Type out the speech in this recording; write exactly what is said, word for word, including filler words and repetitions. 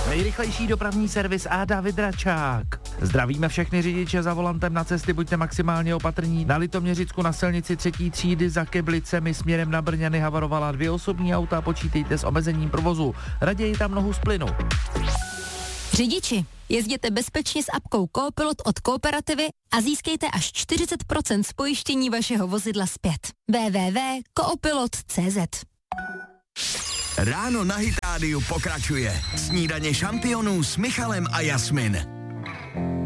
Nejrychlejší dopravní servis Áda Vydračák. Zdravíme všechny řidiče za volantem na cesty, buďte maximálně opatrní. Na Litoměřicku na silnici třetí třídy za Keblicemi směrem na Brňany havarovala dvě osobní auta, počítejte s omezením provozu. Raději tam nohu z plynu. Řidiči, jezděte bezpečně s apkou Coopilot od Kooperativy a získejte až čtyřicet procent z pojištění vašeho vozidla zpět. w w w tečka coopilot tečka c z Ráno na Hit Rádiu pokračuje. Snídaně šampionů s Michalem a Jasmin.